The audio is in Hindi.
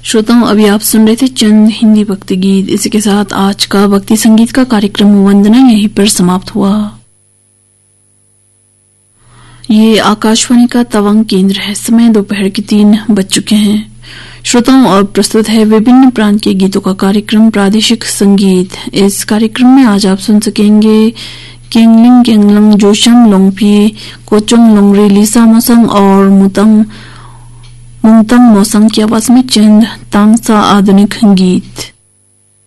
श्रोताओं, अभी आप सुन रहे थे चंद हिंदी भक्ति गीत। इसी के साथ आज का भक्ति संगीत का कार्यक्रम वंदना यहीं पर समाप्त हुआ। ये आकाशवाणी का तवांग केंद्र है। समय दोपहर के 3 बज चुके हैं। श्रोताओं, अब प्रस्तुत है विभिन्न प्रांत के गीतों का कार्यक्रम प्रादेशिक संगीत। इस कार्यक्रम में आज आप सुन सकेंगे केंगलिंग केंगलंग जोशम लोंगपी कोचोंग लोंगरी लीसा मोसंग और मुंगतंग मोसंग की आवाज में चंद तांगसा आधुनिक गीत।